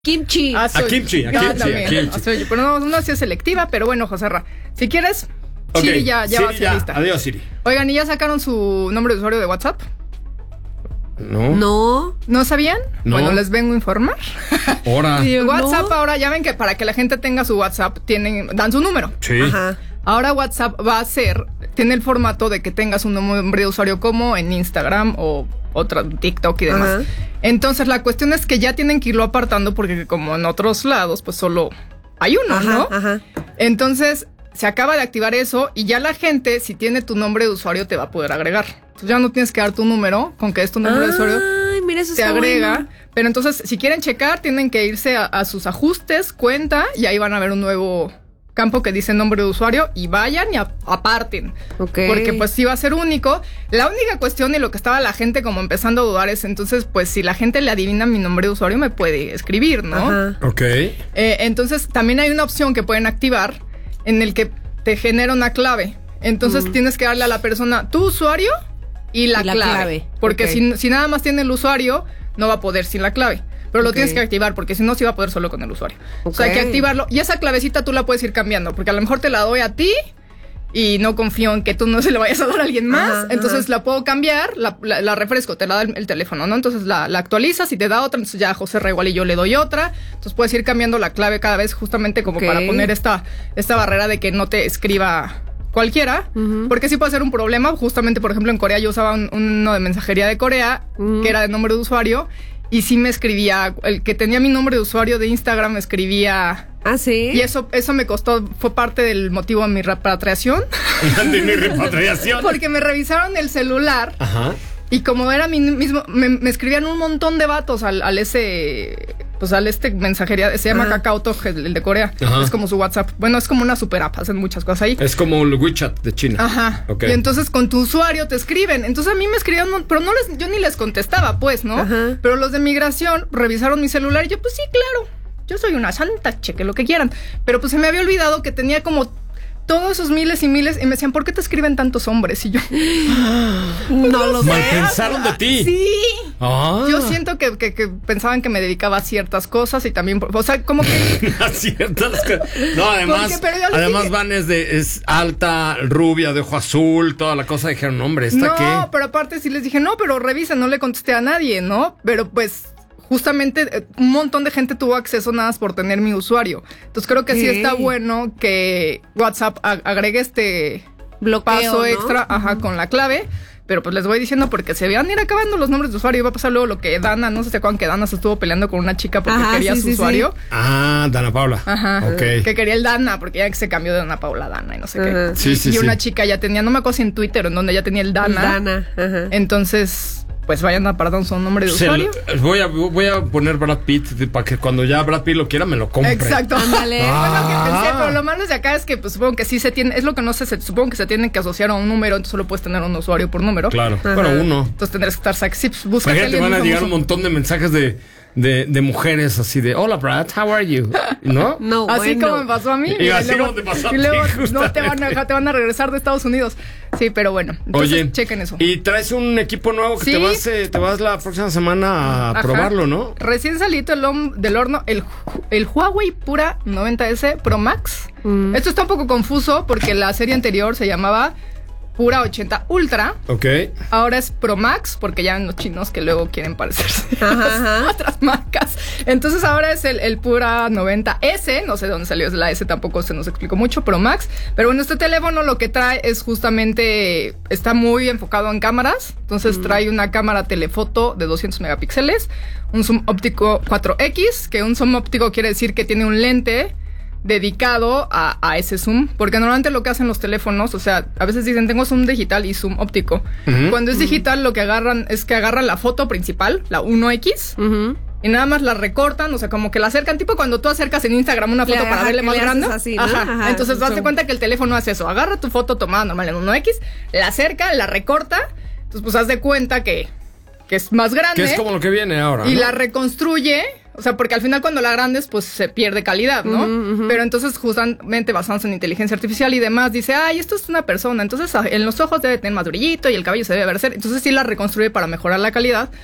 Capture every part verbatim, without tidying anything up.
Kimchi. Ah, soy, a kimchi, a ah, kimchi, también. a kimchi. Ah, soy yo, pero no, no así es selectiva, pero bueno, Joserra, si quieres, Okay. Siri ya, ya Siri, va a ser ya. lista. Adiós, Siri. Oigan, ¿y ya sacaron su nombre de usuario de WhatsApp? No. No. ¿No sabían? No. Bueno, les vengo a informar. Ahora. Sí. WhatsApp no. ahora, ya ven que para que la gente tenga su WhatsApp, tienen, dan su número. Sí. Ajá. Ahora WhatsApp va a ser, tiene el formato de que tengas un nombre de usuario como en Instagram o otra, TikTok y demás. Ajá. Entonces la cuestión es que ya tienen que irlo apartando porque como en otros lados, pues solo hay uno, Ajá, ¿no? ajá. Entonces se acaba de activar eso y ya la gente, si tiene tu nombre de usuario, te va a poder agregar. Entonces ya no tienes que dar tu número, con que es tu nombre de usuario, Ay, mira, eso te está agrega. bueno. Pero entonces, si quieren checar, tienen que irse a, a sus ajustes, cuenta, y ahí van a ver un nuevo campo que dice nombre de usuario y vayan y a- aparten. Ok. Porque pues sí va a ser único. La única cuestión y lo que estaba la gente como empezando a dudar es entonces, pues si la gente le adivina mi nombre de usuario, me puede escribir, ¿no? Ajá. Ok. Eh, entonces, también hay una opción que pueden activar en el que te genera una clave. Entonces, Mm. tienes que darle a la persona tu usuario y la, Y la clave. clave. Porque Ok. si, si nada más tiene el usuario, no va a poder sin la clave. Pero lo Ok. tienes que activar porque si no, sí va a poder solo con el usuario. O sea, hay que Ok. activarlo. Y esa clavecita tú la puedes ir cambiando porque a lo mejor te la doy a ti y no confío en que tú no se la vayas a dar a alguien más. Ajá, entonces ajá. la puedo cambiar, la, la- la refresco, te la da el, el teléfono, ¿no? Entonces la, la actualizas y te da otra. Entonces ya José Ra igual y yo le doy otra. Entonces puedes ir cambiando la clave cada vez justamente como Ok. para poner esta, esta barrera de que no te escriba cualquiera. Ujú. Porque sí puede ser un problema. Justamente, por ejemplo, en Corea yo usaba un- uno de mensajería de Corea Ujú. que era de nombre de usuario. Y sí me escribía, el que tenía mi nombre de usuario de Instagram me escribía. Ah, sí. Y eso, eso me costó, fue parte del motivo de mi repatriación. De mi repatriación. Porque me revisaron el celular Ajá. y como era mi mismo, me, me escribían un montón de vatos al, al ese, pues al este mensajería, se llama Ajá. KakaoTalk, el, el de Corea. Ajá. Es como su WhatsApp. Bueno, es como una super app, hacen muchas cosas ahí. Es como el WeChat de China. Ajá. Ok. Y entonces con tu usuario te escriben. Entonces a mí me escribían, un mon- pero no les, yo ni les contestaba, pues, ¿no? Ajá. Pero los de migración revisaron mi celular y yo, pues sí, claro. Yo soy una santa, cheque lo que quieran. Pero pues se me había olvidado que tenía como todos esos miles y miles y me decían, ¿por qué te escriben tantos hombres? Y yo, No lo Mal sé. pensaron de ti. sí. Ah. Yo siento que, que, que pensaban que me dedicaba a ciertas cosas y también, por- o sea, como que Ciertas cosas. No, además, Porque, pero yo les además dije- Van es de es alta, rubia, de ojo azul, toda la cosa. Dijeron, hombre, ¿esta no, qué? pero aparte sí les dije, no, pero revisen, no le contesté a nadie, ¿no? Pero pues justamente eh, un montón de gente tuvo acceso nada más por tener mi usuario. Entonces creo que sí Ok. está bueno que WhatsApp ag- agregue este Bloqueo, paso ¿no? extra, ajá, con la clave. Pero pues les voy diciendo porque se van a ir acabando los nombres de usuario y va a pasar luego lo que Dana, no sé si se acuerdan que Dana se estuvo peleando con una chica porque Ajá, quería sí, su sí, usuario. Ah, Dana Paula. Ajá. Ok. Que quería el Dana, porque ya que se cambió de Dana Paula a Dana y no sé Ajá. qué. Sí, y, sí, y sí. una chica ya tenía, no me acuerdo si en Twitter, en donde ya tenía el Dana. Dana. Ajá. Entonces, pues vayan a apartar su nombre de Se usuario. lo- voy, a, voy a poner Brad Pitt de- para que cuando ya Brad Pitt lo quiera me lo compre. Exacto. Ándale. Fue lo que Ah. pensé, pero lo malo de acá es que pues supongo que sí se tiene, es lo que no sé, se, supongo que se tienen que asociar a un número, entonces solo puedes tener un usuario por número. Claro, Ajá. pero uno. Entonces tendrás que estar sexy, pues, busca que Imagínate, alguien van a muy llegar un famoso. montón de mensajes de, de, de mujeres así de, hola Brad, how are you? ¿No? No, Así bueno. como me pasó a mí. Y mira, así luego- como te pasó a y ti, luego no justamente. te van a dejar, te van a regresar de Estados Unidos. Sí, pero bueno. Entonces, Oye, chequen eso. y traes un equipo nuevo que Sí. te vas eh, te vas la próxima semana a Ajá. probarlo, ¿no? Recién salido el hom- del horno el, el Huawei Pura noventa ese Pro Max. Mm. Esto está un poco confuso porque la serie anterior se llamaba Pura ochenta Ultra. Ok. Ahora es Pro Max porque ya ven los chinos que luego quieren parecerse Ajá, ajá. a otras marcas. Entonces ahora es el, el Pura noventa ese. No sé de dónde salió la S, tampoco se nos explicó mucho. Pro Max. Pero bueno, este teléfono lo que trae es justamente, está muy enfocado en cámaras. Entonces Mm. trae una cámara telefoto de doscientos megapíxeles, un zoom óptico cuatro equis, que un zoom óptico quiere decir que tiene un lente dedicado a, a ese zoom, porque normalmente lo que hacen los teléfonos, o sea, a veces dicen tengo zoom digital y zoom óptico. Ujú. Cuando es digital lo que agarran es que agarran la foto principal, la uno equis, Ujú. y nada más la recortan, o sea, como que la acercan, tipo cuando tú acercas en Instagram una Le- foto para ajá, verle que más le grande. haces así, ¿no? Ajá. Ajá, Entonces zoom. vas de cuenta que el teléfono hace eso, agarra tu foto tomada normal en uno equis, la acerca, la recorta, entonces pues haz de cuenta que, que es más grande. Que es como lo que viene ahora, Y ¿no? la reconstruye, o sea, porque al final cuando la agrandes, pues se pierde calidad, ¿no? Ujú, ujú. Pero entonces, justamente basándose en inteligencia artificial y demás, dice, ay, esto es una persona, entonces en los ojos debe tener más brillito y el cabello se debe ver ser. Entonces sí la reconstruye para mejorar la calidad.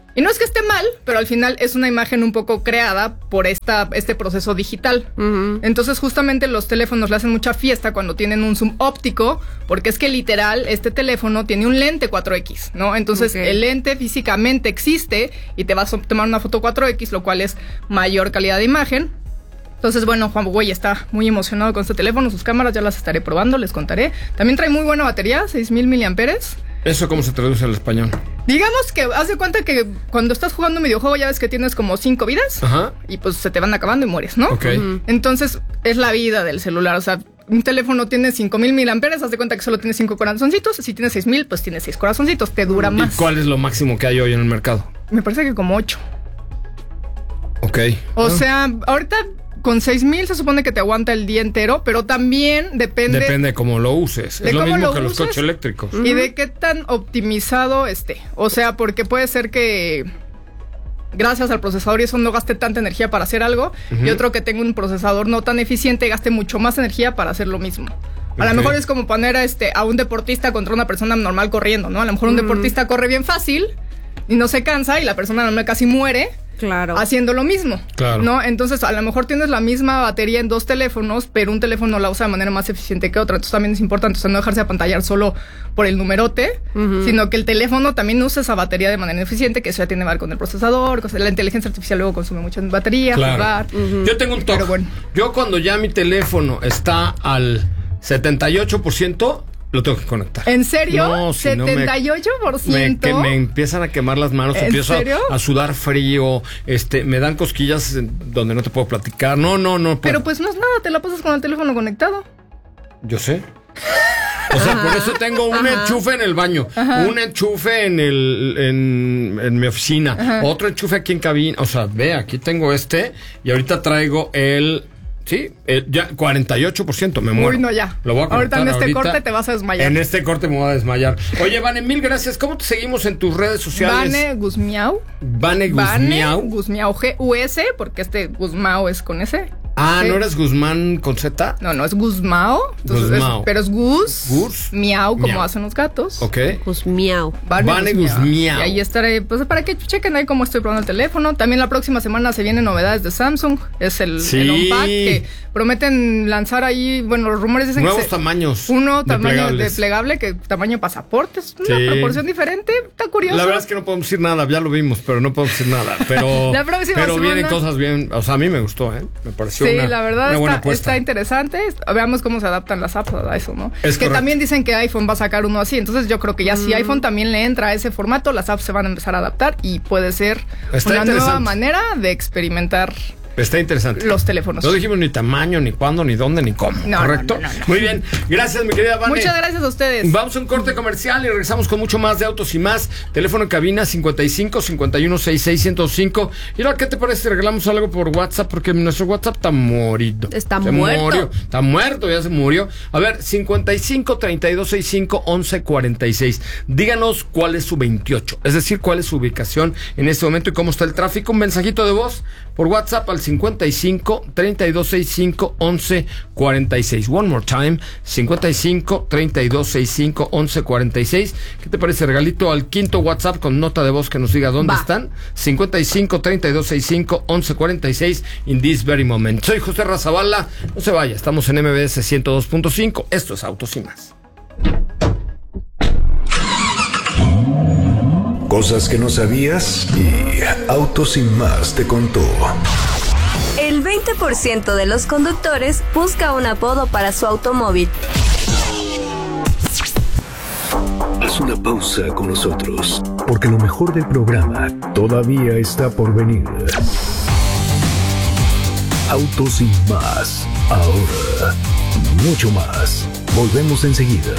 Y no es que esté mal, pero al final es una imagen un poco creada por esta, este proceso digital. Uh-huh. Entonces justamente los teléfonos le hacen mucha fiesta cuando tienen un zoom óptico, porque es que literal este teléfono tiene un lente cuatro equis, ¿no? Entonces okay. el lente físicamente existe y te vas a tomar una foto cuatro equis, lo cual es mayor calidad de imagen. Entonces, bueno, Huawei está muy emocionado con este teléfono. Sus cámaras ya las estaré probando, les contaré. También trae muy buena batería, seis mil miliamperios hora. ¿Eso cómo se traduce al español? Digamos que haz de cuenta que cuando estás jugando un videojuego ya ves que tienes como cinco vidas. Ajá. Y pues se te van acabando y mueres, ¿no? Ok. Uh-huh. Entonces es la vida del celular. O sea, un teléfono tiene cinco mil miliamperios hora, haz de cuenta que solo tiene cinco corazoncitos. Si tiene seis mil, pues tiene seis corazoncitos. Te dura más. ¿Y cuál es lo máximo que hay hoy en el mercado? Me parece que como ocho. Ok. O ah. sea, ahorita... Con seis mil se supone que te aguanta el día entero, pero también depende... Depende de cómo lo uses. Es lo mismo lo que los coches eléctricos. Y uh-huh. de qué tan optimizado esté. O sea, porque puede ser que gracias al procesador y eso no gaste tanta energía para hacer algo. Uh-huh. Y otro que tenga un procesador no tan eficiente gaste mucho más energía para hacer lo mismo. A okay. lo mejor es como poner a, este, a un deportista contra una persona normal corriendo, ¿no? A lo mejor un uh-huh. deportista corre bien fácil y no se cansa y la persona normal casi muere. Claro. Haciendo lo mismo, claro. ¿no? Entonces, a lo mejor tienes la misma batería en dos teléfonos, pero un teléfono la usa de manera más eficiente que otra. Entonces, también es importante, o sea, no dejarse apantallar solo por el numerote, uh-huh. sino que el teléfono también use esa batería de manera eficiente, que eso ya tiene que ver con el procesador, con la inteligencia artificial luego consume mucha batería, claro. jugar. Uh-huh. Yo tengo un toque. Bueno. Yo cuando ya mi teléfono está al setenta y ocho por ciento... lo tengo que conectar. ¿En serio? No, si ¿setenta y ocho por ciento? No me, que me empiezan a quemar las manos, ¿En empiezo serio? A, a sudar frío, este, me dan cosquillas donde no te puedo platicar. No, no, no. Pero pues no es nada, te la pasas con el teléfono conectado. Yo sé. O sea, por eso tengo un Ajá. enchufe en el baño, Ajá. un enchufe en el en, en mi oficina, Ajá. otro enchufe aquí en cabina. O sea, ve, aquí tengo este y ahorita traigo el... Sí, eh, ya cuarenta y ocho por ciento me muero. Uy, no, ya. Lo voy a ahorita en este ahorita. corte te vas a desmayar. En este corte me voy a desmayar. Oye, Vane, mil gracias. ¿Cómo te seguimos en tus redes sociales? Vane Guzmiau. Vane Guzmiau. Vane Guzmiau, G U S, porque este Guzmao es con S. Ah, ¿Sí? ¿no eres Guzmán con Z? No, no, es Guzmao. Guzmao. Es, pero es Guz. Guz. Miau, como miau. hacen los gatos. Ok. Guzmiau. Vane, Vane Guzmiau. Y ahí estaré, pues para que chequen ahí cómo estoy probando el teléfono. También la próxima semana se vienen novedades de Samsung. Es el, sí. el Unpack que prometen lanzar ahí, bueno, los rumores dicen nuevos que... Nuevos tamaños. Uno, tamaño de plegable, que tamaño pasaporte. Es una sí. proporción diferente. Está curioso. La verdad es que no podemos decir nada, ya lo vimos, pero no podemos decir nada. Pero, la próxima pero semana... vienen cosas bien, o sea, a mí me gustó, ¿eh? Me pareció sí, una, la verdad una está, está interesante. Veamos cómo se adaptan las apps a eso, ¿no? Es que correcto. También dicen que iPhone va a sacar uno así. Entonces yo creo que ya mm. si iPhone también le entra a ese formato, las apps se van a empezar a adaptar y puede ser está una nueva manera de experimentar. Está interesante. Los teléfonos. No dijimos ni tamaño, ni cuándo, ni dónde, ni cómo. No, ¿correcto? No, no, no, no. Muy bien. Gracias, mi querida Vane. Muchas gracias a ustedes. Vamos a un corte comercial y regresamos con mucho más de Autos y Más. Teléfono en cabina cincuenta y cinco, cincuenta y uno, sesenta y seis, ciento cinco. Y ahora, ¿qué te parece si regalamos algo por WhatsApp? Porque nuestro WhatsApp está morido. Está se muerto. Murió. Está muerto, ya se murió. A ver, cincuenta y cinco, treinta y dos, sesenta y cinco, once, cuarenta y seis. Díganos cuál es su veintiocho. Es decir, cuál es su ubicación en este momento y cómo está el tráfico. Un mensajito de voz por WhatsApp al cincuenta y cinco, treinta y dos, sesenta y cinco, once, cuarenta y seis. One more time, cincuenta y cinco, treinta y dos, sesenta y cinco, once, cuarenta y seis. ¿Qué te parece? Regalito al quinto WhatsApp con nota de voz que nos diga dónde Va. están. cincuenta y cinco, treinta y dos, sesenta y cinco, once, cuarenta y seis in this very moment. Soy José Razabala. No se vaya, estamos en M B S ciento dos punto cinco. Esto es Autos y Más. Cosas que no sabías y Autos y Más te contó. El veinte por ciento de los conductores busca un apodo para su automóvil. Haz una pausa con nosotros, porque lo mejor del programa todavía está por venir. Autos y Más. Ahora, mucho más. Volvemos enseguida.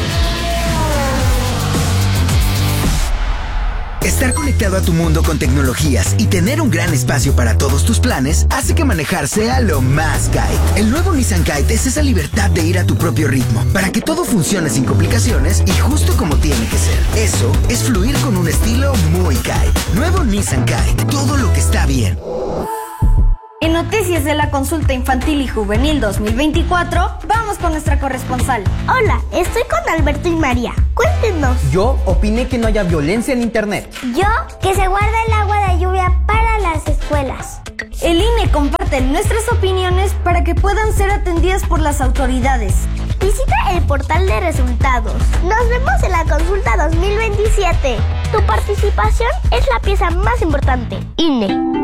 Estar conectado a tu mundo con tecnologías y tener un gran espacio para todos tus planes hace que manejar sea lo más Kite. El nuevo Nissan Kite es esa libertad de ir a tu propio ritmo, para que todo funcione sin complicaciones y justo como tiene que ser. Eso es fluir con un estilo muy Kite. Nuevo Nissan Kite, todo lo que está bien. En noticias de la consulta infantil y juvenil dos mil veinticuatro, vamos con nuestra corresponsal. Hola, estoy con Alberto y María. Cuéntenos. Yo opiné que no haya violencia en internet. Yo, que se guarda el agua de lluvia para las escuelas. El I N E comparte nuestras opiniones para que puedan ser atendidas por las autoridades. Visita el portal de resultados. Nos vemos en la consulta dos mil veintisiete. Tu participación es la pieza más importante. I N E.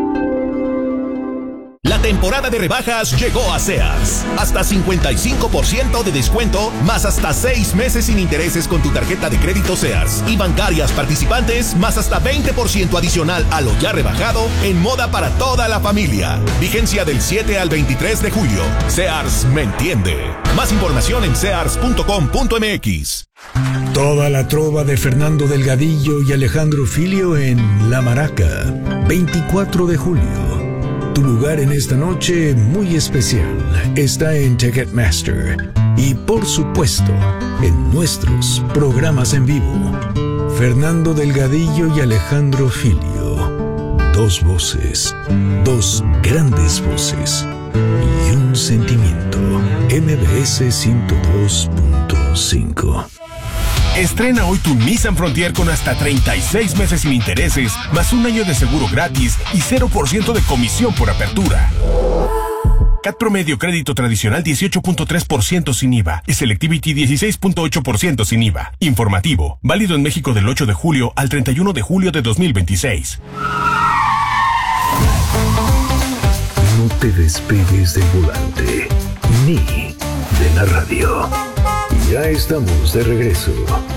La temporada de rebajas llegó a Sears. Hasta cincuenta y cinco por ciento de descuento, más hasta seis meses sin intereses con tu tarjeta de crédito Sears. Y bancarias participantes, más hasta veinte por ciento adicional a lo ya rebajado en moda para toda la familia. Vigencia del siete al veintitrés de julio. Sears me entiende. Más información en sears punto com punto m x. Toda la trova de Fernando Delgadillo y Alejandro Filio en La Maraca, veinticuatro de julio. Tu lugar en esta noche muy especial está en Ticketmaster y, por supuesto, en nuestros programas en vivo. Fernando Delgadillo y Alejandro Filio. Dos voces, dos grandes voces y un sentimiento. M B S ciento dos punto cinco. Estrena hoy tu Nissan Frontier con hasta treinta y seis meses sin intereses, más un año de seguro gratis y cero por ciento de comisión por apertura. C A T promedio crédito tradicional dieciocho punto tres por ciento sin I V A y Selectivity dieciséis punto ocho por ciento sin I V A. Informativo, válido en México del ocho de julio al treinta y uno de julio de dos mil veintiséis. No te despegues del volante, ni de la radio. Ya estamos de regreso.